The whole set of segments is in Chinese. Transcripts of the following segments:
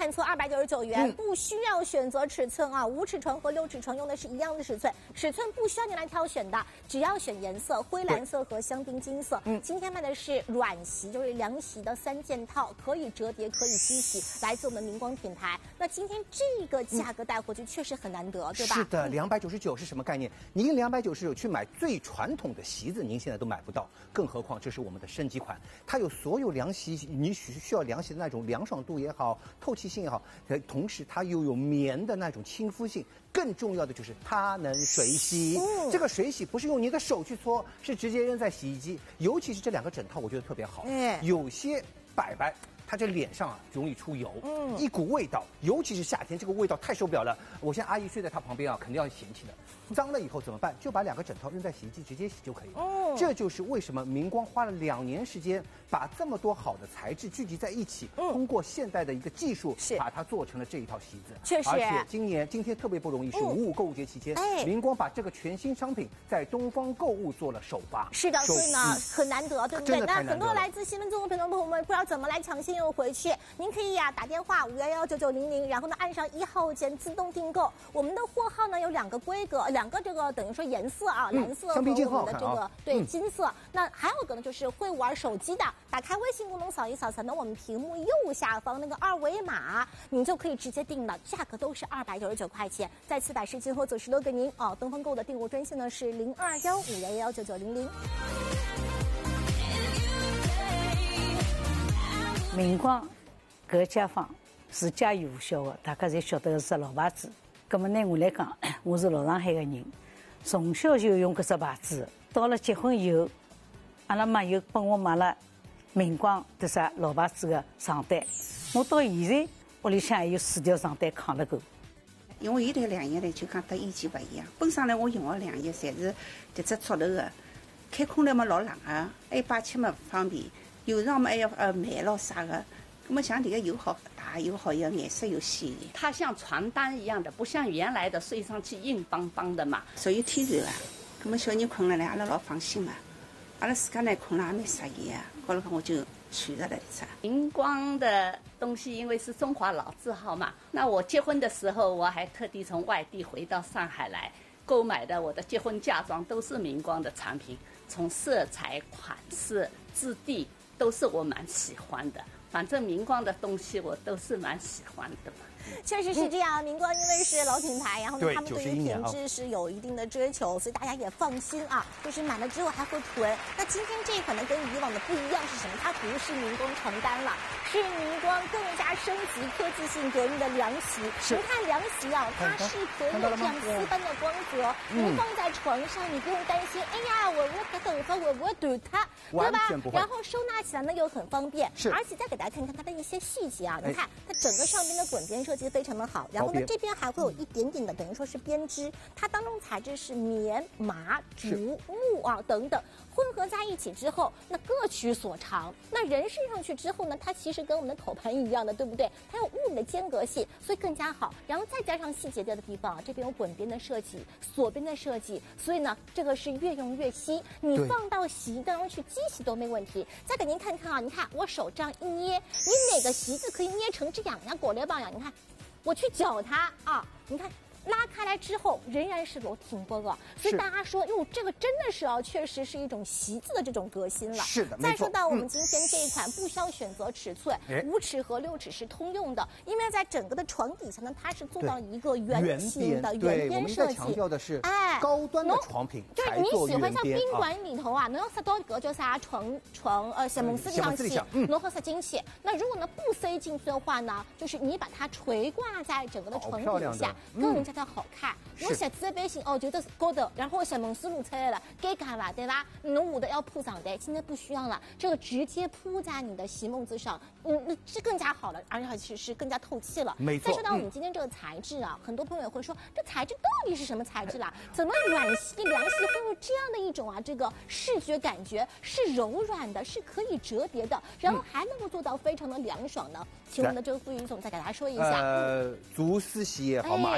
看错299元，不需要选择尺寸啊，5尺床和6尺床用的是一样的尺寸，尺寸不需要你来挑选的，只要选颜色，灰蓝色和香槟金色。今天卖的是软席，就是凉席的3件套，可以折叠，可以机洗，来自我们明光品牌。那今天这个价格带回去确实很难得，对吧？ 是的，299是什么概念？您299去买最传统的席子，您现在都买不到，更何况这是我们的升级款，它有所有凉席你需要凉席的那种凉爽度也好，透气性也好，同时它又有棉的那种亲肤性，更重要的就是它能水洗。这个水洗不是用你的手去搓，是直接扔在洗衣机。尤其是这2个枕套，我觉得特别好。有些伯伯他这脸上啊容易出油，一股味道，尤其是夏天，这个味道太受不了了。我现在阿姨睡在他旁边啊，肯定要嫌弃的。脏了以后怎么办？就把2个枕头扔在洗衣机直接洗就可以了。这就是为什么明光花了2年时间，把这么多好的材质聚集在一起，通过现代的一个技术，把它做成了这一套席子。 确实， 而且今天特别不容易，是5.5购物节期间，明光把这个全新商品在东方购物做了首发。 是的，所以呢很难得，对不对？那很多来自新闻综合频道的朋友们不知道怎么来抢先邮回去，您可以打电话5119900，然后呢按上1号键自动订购。我们的货号呢有2个规格，2个这个等于说颜色啊，蓝色和我们的这个对金色。那还有一个呢就是会玩手机的，打开微信功能扫一扫，扫到我们屏幕右下方那个2维码，你就可以直接订了，价格都是299块钱。再次把时间和走时留给您啊，东方购的订购专线呢是0215119900。 明光搿家纺是家喻户晓的，大家侪晓得是老牌子。葛么呢，我来讲，我是老上海的人，从小就用搿只牌子。到了结婚以后，阿拉妈又帮我买了明光的啥老牌子的床单，我到现在屋里向还有4条床单扛了够。 因为现在凉衣呢，就讲跟以前不一样。本身呢，我用的凉衣侪是迭只竹头的，开空调嘛老冷啊，还摆起嘛不方便，有时候嘛还要买咯啥的。那么像这个又好大又好，要颜色又鲜艳。 它像床单一样的，不像原来的睡上去硬邦邦的嘛。 所以天然啊，那么小人困了呢，阿拉老放心嘛。阿拉自家呢困了也蛮适宜啊，搞了我就选择了一只。 明光的东西因为是中华老字号嘛，那我结婚的时候我还特地从外地回到上海来购买的，我的结婚嫁妆都是明光的产品，从色彩、款式、质地都是我蛮喜欢的。反正明光的东西我都是蛮喜欢的嘛。 确实是这样，明光因为是老品牌，然后呢，他们对于品质是有一定的追求，所以大家也放心啊，就是买了之后还会囤。那今天这可能跟以往的不一样是什么？它不是明光床单了，是明光更加升级、科技性革命的凉席。您看凉席啊，它是可以有这样丝般的光泽，您放在床上，你不用担心，哎呀，我这等会会不会抖它，对吧？然后收纳起来呢又很方便，而且再给大家看看它的一些细节啊，你看它整个上边的滚边设计非常的好，然后呢这边还会有一点点的等于说是编织，它当中材质是棉、麻、竹、木啊等等混合在一起之后，那各取所长。那人睡上去之后呢，它其实跟我们的口盘一样的，对不对？它有物理的间隔性，所以更加好。然后再加上细节的地方，这边有滚边的设计、锁边的设计，所以呢这个是越用越稀，你放到洗衣当中去机洗都没问题。再给您看看啊，你看我手这样一捏，你哪个席子可以捏成这样呀？果烈棒呀，你看。我去搅它啊，你看拉开来之后仍然是裸挺波的，所以大家说哟，这个真的是确实是一种席子的这种革新了。 是的， 再说到我们今天这一款，不需要选择尺寸，5尺和6尺是通用的，因为在整个的床底下呢，它是做到一个圆形的圆边设计。 强调的是高端的床品， 就是你喜欢像宾馆里头啊，侬要塞到个叫啥床席梦思里上去，侬好塞进去。那如果呢不塞进去的话呢，就是你把它垂挂在整个的床底下，更加的好看。侬鞋子的背心觉得高头，然后席梦思露出来了，尴尬吧，对吧？侬下头要铺床单，现在不需要了，这个直接铺在你的席梦子上，那这更加好了，而且是更加透气了。 没错。 再说到我们今天这个材质啊，很多朋友也会说，这材质到底是什么材质啦？怎么软席、凉席会有这样的一种这个视觉感觉？是柔软的，是可以折叠的，然后还能够做到非常的凉爽呢？请我们的这个副余总再给大家说一下。 竹丝席也好，麻将席也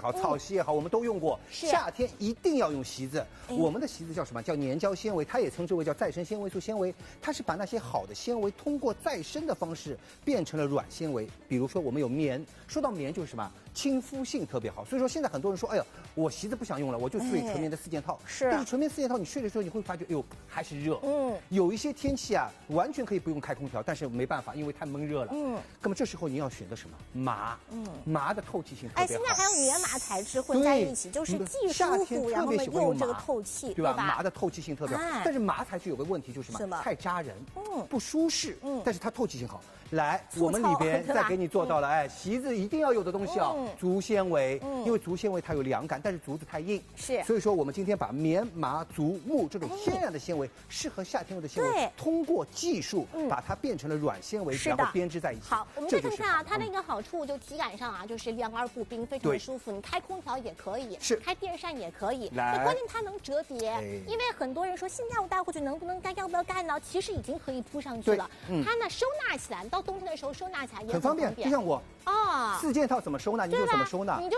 好，草席也好，我们都用过。夏天一定要用席子。我们的席子叫什么？叫粘胶纤维，它也称之为叫再生纤维素纤维。它是把那些好的纤维通过再生的方式变成了软纤维。比如说我们有棉，说到棉就是什么？亲肤性特别好。所以说现在很多人说，哎呀，我席子不想用了，我就睡纯棉的4件套。但是纯棉4件套你睡的时候你会发觉，哎呦还是热。有一些天气啊，完全可以不用开空调，但是没办法，因为太闷热了。那么这时候你要选择什么？麻。麻的透气性特别好。 现在还有棉麻材质混在一起，就是既舒服，然后呢又这个透气， 对吧？麻的透气性特别好。但是麻材质有个问题就是什么？太扎人，不舒适。但是它透气性好。来，我们里边再给你做到了，席子一定要有的东西啊，竹纤维，因为竹纤维它有凉感，但是竹子太硬，所以说我们今天把棉、麻、竹、木这种天然的纤维，适合夏天用的纤维，通过技术把它变成了软纤维，然后编织在一起。 好，我们再看看啊，它的一个好处就体感上啊，就是凉而不冰，非常的舒服。你开空调也可以，开电扇也可以，关键它能折叠。因为很多人说现在我带回去能不能干，要不要干呢？其实已经可以铺上去了。它呢收纳起来，到冬天的时候收纳起来也很方便。 就像我4件套怎么收纳，你就怎么收纳。 你就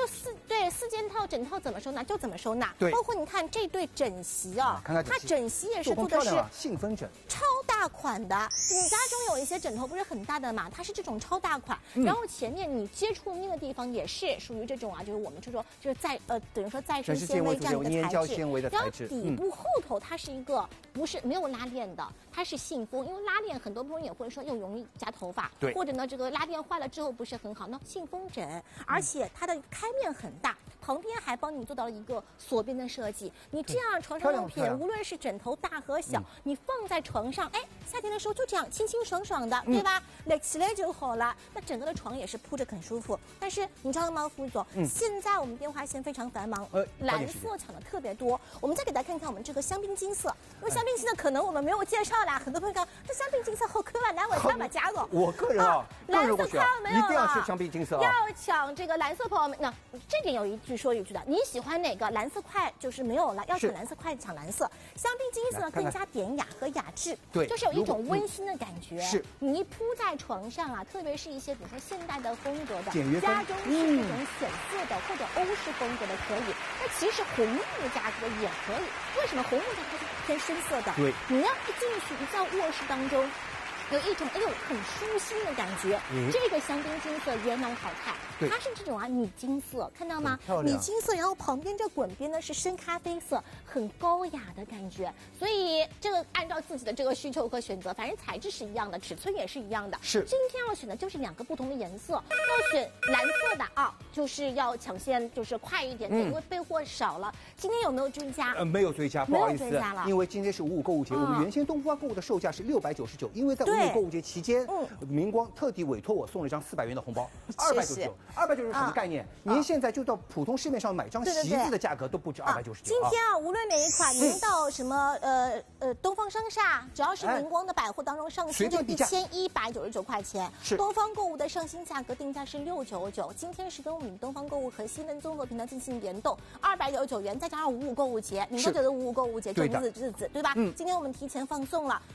4件套整套怎么收纳就怎么收纳。包括你看这对枕席啊，它枕席也是做的是信封枕， 超大款的。你家中有一些枕头不是很大的嘛，它是这种超大款。然后前面你接触面的地方也是属于这种啊，就是我们就说就是等于说再生纤维这样的材质。然后底部后头它是一个没有拉链的，它是信封，因为拉链很多朋友也会说又容易夹头发，或者呢这个拉链坏了之后不是很好。那信封枕，而且它的开面很大，旁边还帮你做到了一个锁边的设计。你这样床上用品，无论是枕头大和小，你放在床上，夏天的时候就这样清清爽爽的，对吧？垒起来就好了。那整个的床也是铺着很舒服。但是你知道吗，副总？现在我们电话线非常繁忙，蓝色抢的特别多。我们再给大家看看我们这个香槟金色，因为香槟金色可能我们没有介绍啦，很多朋友讲这香槟金色好看啊，难为他们加个。 我个人蓝色泡没有一定要是香槟金色， 要抢这个蓝色泡。那这点有一句说一句的，你喜欢哪个？蓝色块就是没有了，要抢蓝色块抢蓝色。香槟金色更加典雅和雅致，就是有一种温馨的感觉。你一铺在床上啊，特别是一些比如说现代的风格的，家中是那种显色的或者欧式风格的可以。那其实红木价格也可以，为什么红木价格是偏深色的？你要一进去一到卧室当中。有一种很舒心的感觉。这个香槟金色也蛮好看，它是这种米金色，看到吗？米金色，然后旁边这滚边呢是深咖啡色，很高雅的感觉。所以这个按照自己的这个需求和选择，反正材质是一样的，尺寸也是一样的。今天要选的就是2个不同的颜色，要选蓝色的就是要抢先就是快一点点，因为备货少了。今天有没有追加？ 没有追加，不好意思，因为今天是55购物节，我们原先东方购物的售价是699，因为在55购物节期间，明光特地委托我送了一张400元的红包，299。299是什么概念？您现在就到普通市面上买张席子的价格都不止299。 今天无论哪一款，您到什么东方商厦，只要是明光的百货当中上新就1199块钱。东方购物的上新价格定价是699，今天是跟我们东方购物和西门综合平台进行联动，299元再加上55购物节，您都觉得55购物节这日子对吧？今天我们提前放送了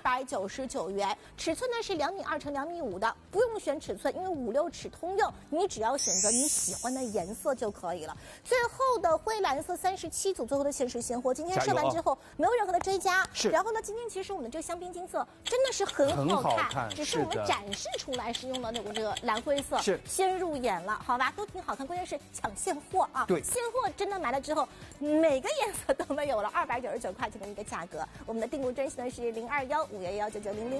299元，尺寸呢是2.2米乘2.5米的，不用选尺寸，因为5、6尺通用，你只要选择你喜欢的颜色就可以了。最后的灰蓝色37组最后的限时现货，今天上完之后没有任何的追加。然后呢，今天其实我们的这个香槟金色真的是很好看，只是我们展示出来是用的这个蓝灰色，先入眼了，好吧，都挺好看，关键是抢现货啊！现货真的买了之后，每个颜色都没有了，299块钱的一个价格。我们的订购专线呢是021-511-9900。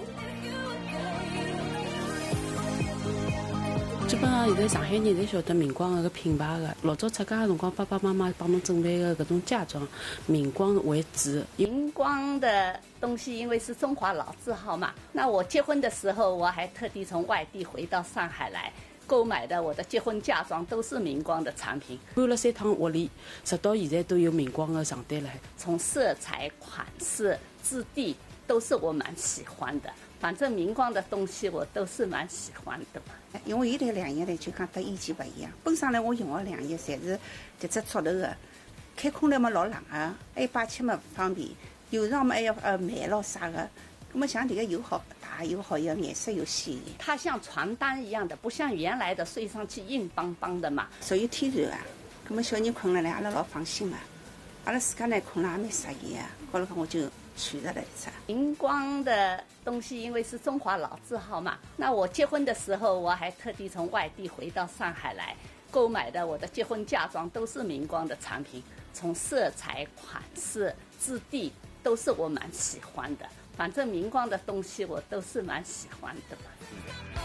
基本上现在上海人侪晓得明光搿个品牌的。老早出嫁的辰光，爸爸妈妈帮侬准备的搿种嫁妆，明光为主。 明光的东西因为是中华老字号嘛，那我结婚的时候我还特地从外地回到上海来。购买的我的结婚嫁妆都是明光的产品， 搬了3趟屋里，直到现在都有明光的床单了。 从色彩、款式、质地都是我蛮喜欢的。反正明光的东西我都是蛮喜欢的嘛。 因为伊这两样呢，就讲跟以前不一样。本身呢，我用的两样侪是这只竹头的，开空来嘛老冷啊，还摆起嘛不方便，有上嘛还要慢咯啥的。那么像这个又好大又好用，颜色又鲜艳。 它像床单一样的，不像原来的睡上去硬邦邦的嘛。 属于天然啊， 那么小人困了呢，阿拉老放心嘛。阿拉自家呢困了也蛮适意啊。后来我就选择了一只。 荧光的东西，因为是中华老字号嘛，那我结婚的时候，我还特地从外地回到上海来购买的，我的结婚嫁妆都是明光的产品，从色彩、款式、质地都是我蛮喜欢的。反正明光的东西我都是蛮喜欢的吧。